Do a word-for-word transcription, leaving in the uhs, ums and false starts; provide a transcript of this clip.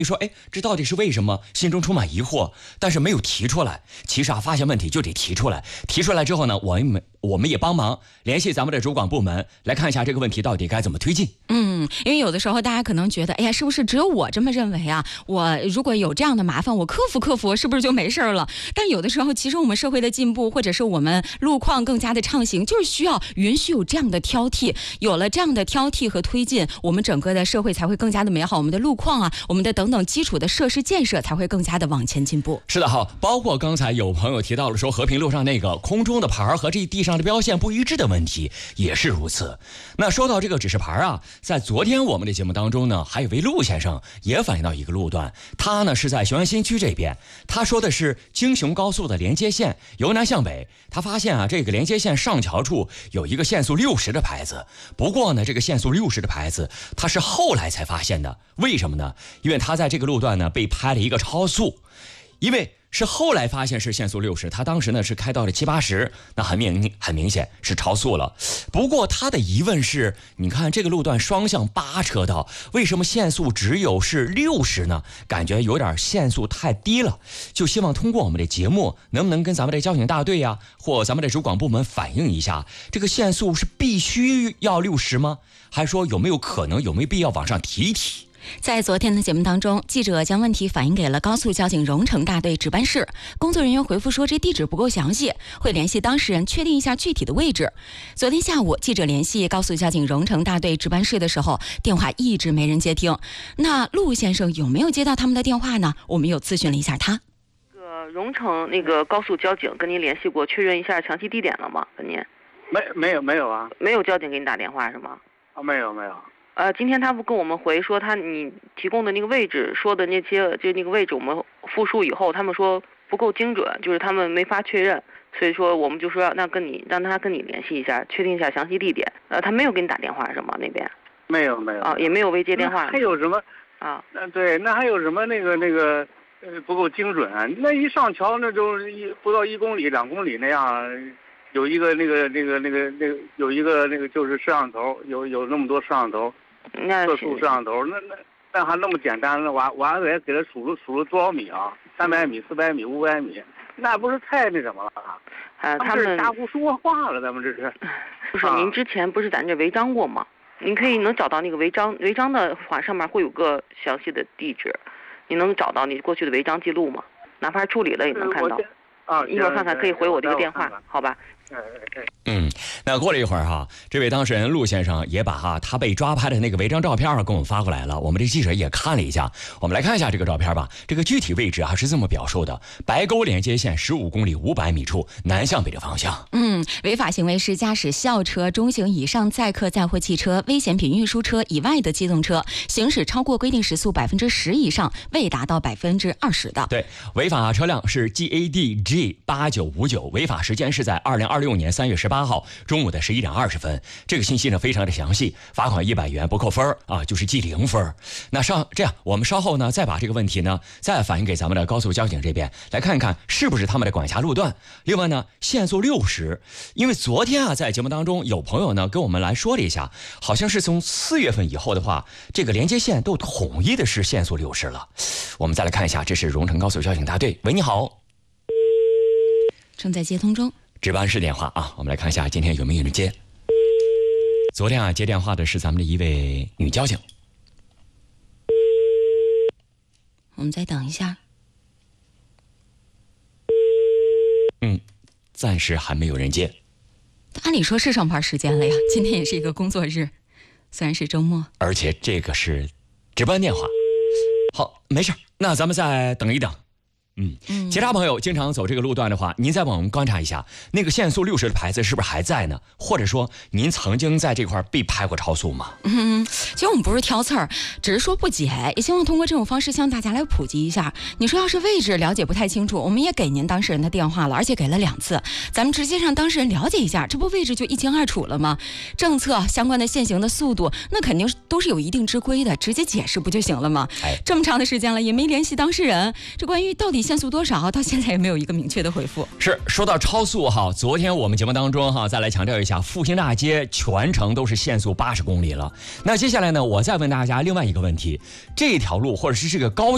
你说，哎，这到底是为什么？心中充满疑惑，但是没有提出来。其实啊，发现问题就得提出来。提出来之后呢，我们我们也帮忙联系咱们的主管部门，来看一下这个问题到底该怎么推进。 嗯，因为有的时候大家可能觉得，哎呀，是不是只有我这么认为啊？我如果有这样的麻烦，我克服克服，是不是就没事了？但有的时候，其实我们社会的进步，或者是我们路况更加的畅行，就是需要允许有这样的挑剔。有了这样的挑剔和推进，我们整个的社会才会更加的美好，我们的路况啊，我们的等等基础的设施建设才会更加的往前进步。 是的哈，包括刚才有朋友提到了说和平路上那个空中的牌和这地上的标线不一致的问题也是如此。那说到这个指示牌啊，在昨天我们的节目当中呢，还有位陆先生也反映到一个路段，他呢是在雄安新区这边，他说的是京雄高速的连接线由南向北，他发现啊这个连接线上桥处有一个限速六十的牌子，不过呢这个限速六十的牌子他是后来才发现的，为什么呢？因为他在这个路段呢被拍了一个超速，因为是后来发现是限速六十，他当时呢是开到了七八十，那很明很明显是超速了。不过他的疑问是，你看这个路段双向八车道，为什么限速只有是六十呢？感觉有点限速太低了，就希望通过我们的节目，能不能跟咱们的交警大队呀、啊，或咱们的主管部门反映一下，这个限速是必须要六十吗？还说有没有可能，有没有必要往上提一提？ 在昨天的节目当中，记者将问题反映给了高速交警荣成大队值班室，工作人员回复说这地址不够详细，会联系当事人确定一下具体的位置。昨天下午，记者联系高速交警荣成大队值班室的时候，电话一直没人接听。那陆先生有没有接到他们的电话呢？我们又咨询了一下他。 呃，荣成那个高速交警跟您联系过，确认一下详细地点了吗？跟您没没有没有啊， 没有交警给你打电话是吗？ 啊，没有没有。 呃，今天他不跟我们回说他你提供的那个位置说的那些就那个位置，我们复述以后，他们说不够精准，就是他们没法确认，所以说我们就说那跟你让他跟你联系一下，确定一下详细地点。呃，他没有给你打电话是吗？那边没有没有啊，也没有未接电话。 还有什么啊？ 那对，那还有什么那个那个呃不够精准啊？那一上桥那就一不到一公里两公里那样。有一个那个那个那个那个有一个那个就是摄像头，有有那么多摄像头，测速摄像头，那那那还那么简单？那我我还得给他数了数了多少米啊？三百米、四百米、五百米，那不是太那什么了啊？ 啊，他们瞎胡说话了，咱们这是。 不是，您之前不是咱这违章过吗？您可以能找到那个违章，违章的话上面会有个详细的地址，你能找到你过去的违章记录吗？哪怕处理了也能看到。 啊， 一会儿看看，可以回我这个电话，好吧？ 嗯，那过了一会儿哈，这位当事人陆先生也把哈他被抓拍的那个违章照片给我们发过来了，我们这记者也看了一下，我们来看一下这个照片吧。这个具体位置还是这么表述的：白沟连接线十五公里五百米处南向北的方向。 嗯，违法行为是驾驶校车、中型以上载客载货汽车、危险品运输车以外的机动车，行驶超过规定时速百分之十以上，未达到百分之二十的。 对，违法车辆是 G A D G 八九五九，违法时间是在二零二六年三月十八号中午的十一点二十分。这个信息呢非常的详细，罚款一百元不扣分啊，就是记零分。那稍这样，我们稍后呢再把这个问题呢再反映给咱们的高速交警这边，来看看是不是他们的管辖路段。另外呢，限速六十，因为昨天啊在节目当中有朋友呢跟我们来说了一下，好像是从四月份以后的话，这个连接线都统一的是限速六十了。我们再来看一下，这是荣成高速交警大队。喂，你好。 正在接通中， 值班室电话啊，我们来看一下今天有没有人接。昨天啊接电话的是咱们的一位女交警， 我们再等一下。 嗯，暂时还没有人接。 按理说是上班时间了呀，今天也是一个工作日，虽然是周末， 而且这个是值班电话。好，没事，那咱们再等一等。嗯，其他朋友经常走这个路段的话，您再帮我们观察一下，那个限速六十的牌子是不是还在呢？或者说您曾经在这块被拍过超速吗？ 嗯，其实我们不是挑刺儿，只是说不解，也希望通过这种方式向大家来普及一下。你说要是位置了解不太清楚，我们也给您当事人的电话了，而且给了两次，咱们直接让当事人了解一下，这不位置就一清二楚了吗？政策相关的限行的速度，那肯定都是有一定之规的，直接解释不就行了吗？哎，这么长的时间了，也没联系当事人，这关于到底限速多少，到现在也没有一个明确的回复。 是说到超速哈，昨天我们节目当中哈，再来强调一下，复兴大街全程都是限速八十公里了。那接下来呢，我再问大家另外一个问题，这条路或者是这个高